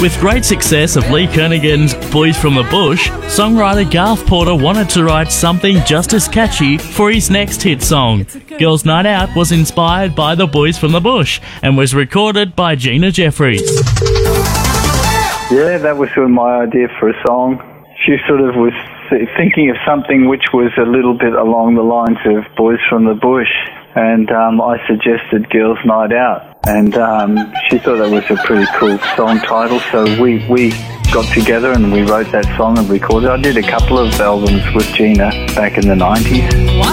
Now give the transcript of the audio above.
With great success of Lee Kernaghan's Boys from the Bush, songwriter Garth Porter wanted to write something just as catchy for his next hit song. Girls' Night Out was inspired by the Boys from the Bush and was recorded by Gina Jeffries. Yeah, that was sort of my idea for a song. She sort of was thinking of something which was a little bit along the lines of Boys from the Bush, and I suggested Girls' Night Out. And she thought that was a pretty cool song title, so we got together and we wrote that song and recorded it. I did a couple of albums with Gina back in the 90s.